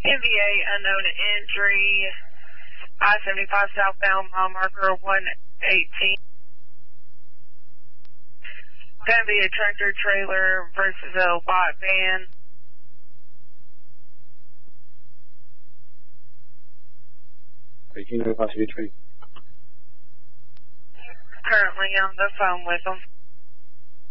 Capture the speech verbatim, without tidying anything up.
N V A unknown entry, I seventy-five southbound, mile marker one eighteen. Gonna be a tractor trailer versus a white van. Can you pass you tree? Currently on the phone with them.